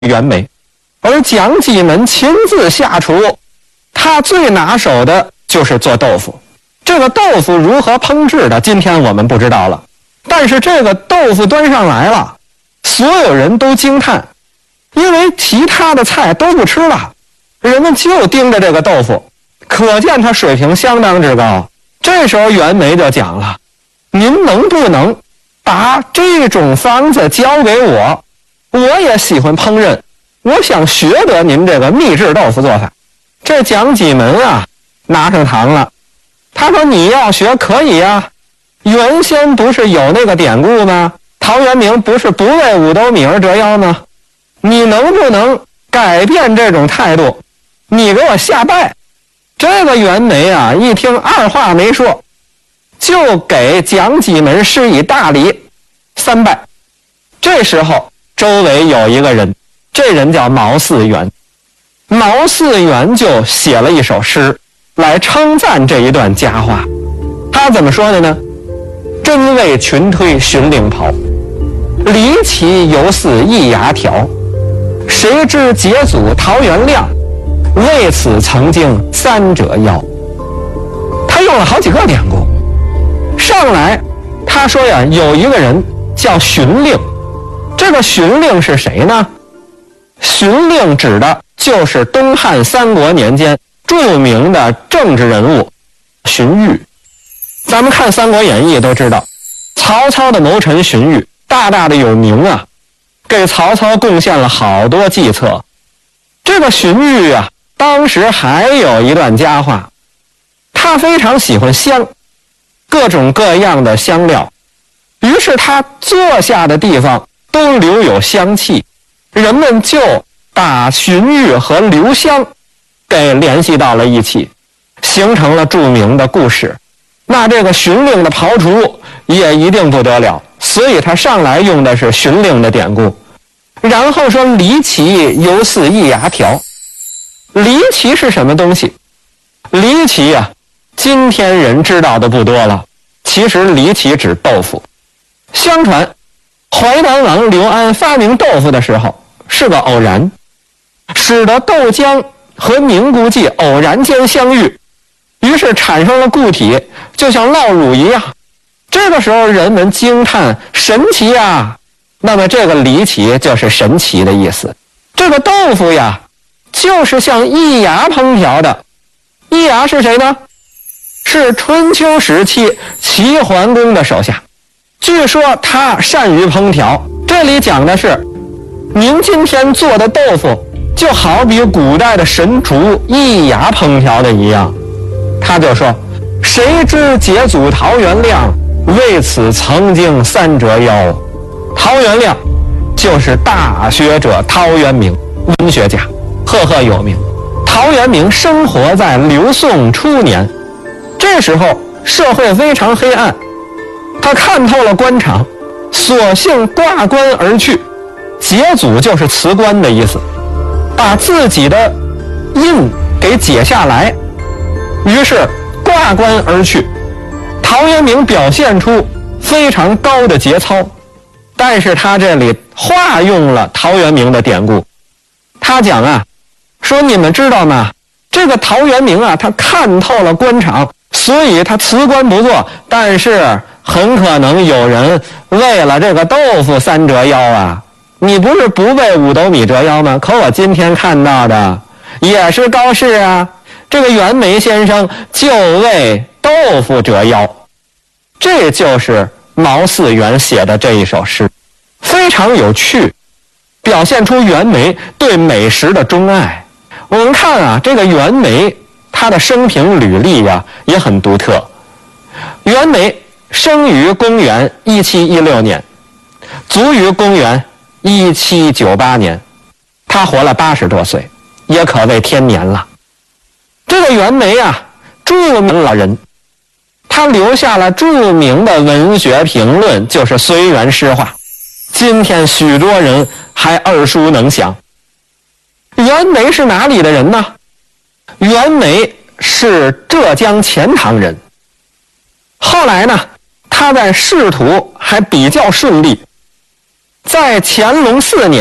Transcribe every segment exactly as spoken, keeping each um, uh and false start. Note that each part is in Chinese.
袁枚，而蒋济门亲自下厨，他最拿手的就是做豆腐。这个豆腐如何烹制的，今天我们不知道了。但是这个豆腐端上来了，所有人都惊叹，因为其他的菜都不吃了，人们就盯着这个豆腐，可见它水平相当之高。这时候袁枚就讲了，您能不能把这种方子教给我？我也喜欢烹饪，我想学得您这个秘制豆腐做法。这蒋济门啊拿上糖了，他说你要学可以啊，原先不是有那个典故吗？陶渊明不是不为五斗米而折腰吗？你能不能改变这种态度？你给我下拜。这个袁枚啊一听，二话没说，就给蒋济门施以大礼，三拜。这时候周围有一个人，这人叫毛嗣源。毛嗣源就写了一首诗来称赞这一段佳话。他怎么说的呢？真为群推寻令袍，离其犹似一牙条。谁知节祖陶元亮，为此曾经三折腰。他用了好几个典故。上来他说呀，有一个人叫荀令。这个荀令是谁呢？荀令指的就是东汉三国年间著名的政治人物荀彧。咱们看《三国演义》都知道，曹操的谋臣荀彧大大的有名啊，给曹操贡献了好多计策。这个荀彧啊，当时还有一段佳话，他非常喜欢香，各种各样的香料，于是他坐下的地方都留有香气，人们就把荀彧和留香给联系到了一起，形成了著名的故事。那这个荀令的庖厨也一定不得了，所以他上来用的是荀令的典故。然后说离其犹似一牙条。离其是什么东西？离其啊，今天人知道的不多了，其实离其指豆腐。相传淮南王刘安发明豆腐的时候是个偶然，使得豆浆和凝固剂偶然间相遇，于是产生了固体，就像酪乳一样。这个时候人们惊叹神奇啊，那么这个离奇就是神奇的意思。这个豆腐呀，就是像易牙烹调的。易牙是谁呢？是春秋时期齐桓公的手下，据说他善于烹调。这里讲的是您今天做的豆腐就好比古代的神厨易牙烹调的一样。他就说，谁知节祖陶元亮，为此曾经三折腰。陶元亮就是大学者陶渊明，文学家，赫赫有名。陶渊明生活在刘宋初年，这时候社会非常黑暗，他看透了官场，索性挂冠而去。节祖就是辞官的意思，把自己的印给解下来，于是挂冠而去。陶渊明表现出非常高的节操，但是他这里化用了陶渊明的典故。他讲啊，说你们知道吗？这个陶渊明啊，他看透了官场，所以他辞官不做，但是很可能有人为了这个豆腐三折腰啊。你不是不为五斗米折腰吗？可我今天看到的也是高士啊，这个袁枚先生就为豆腐折腰。这就是毛嗣源写的这一首诗，非常有趣，表现出袁枚对美食的钟爱。我们看啊，这个袁枚他的生平履历啊也很独特。袁枚生于公元一七一六年，卒于公元一七九八年，他活了八十多岁，也可谓天年了。这个袁枚啊，著名老人，他留下了著名的文学评论，就是《随园诗话》，今天许多人还耳熟能详。袁枚是哪里的人呢？袁枚是浙江钱塘人。后来呢，他在仕途还比较顺利，在乾隆四年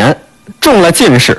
中了进士，